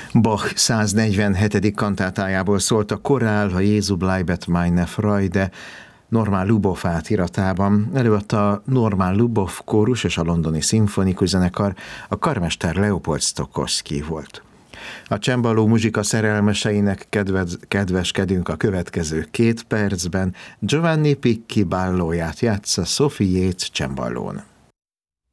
Bach 147. kantátájából szólt a korál, a Jézu bleibet meine Freude, Normán Lubov átiratában. Előadta a Normán Lubov kórus és a londoni szimfonikus zenekar, a karmester Leopold Stokowski volt. A csembaló muzsika szerelmeseinek kedveskedünk a következő 2 percben. Giovanni Picchi ballóját játsza Sophie Yates csembalón.